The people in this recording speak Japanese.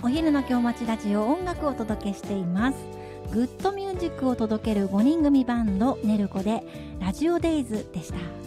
お昼の京町ラジオ、音楽をお届けしています。グッドミュージックを届ける5人組バンドネルコでラジオデイズでした。